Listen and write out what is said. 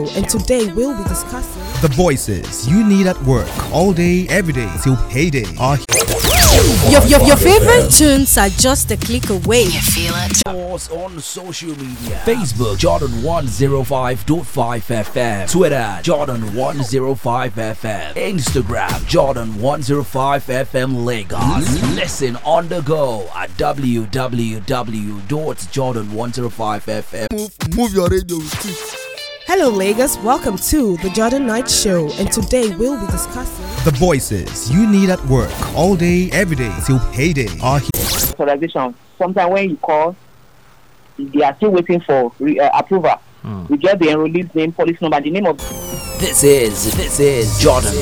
And today we'll be discussing the voices you need at work all day, every day till payday are your favorite tunes are just a click away. You feel it? Us on social media: Facebook Jordan 105.5 FM, Twitter Jordan 105 FM, Instagram Jordan 105 FM Lagos. Listen on the go at www.jordan105fm. Move your radio with it. Hello Lagos, welcome to the Jordan Night Show, and today we'll be discussing the voices you need at work all day, every day till payday are here. Authorization. Sometimes when you call, they are still waiting for approval. We get the enrollee's name, police number, the name of. This is Jordan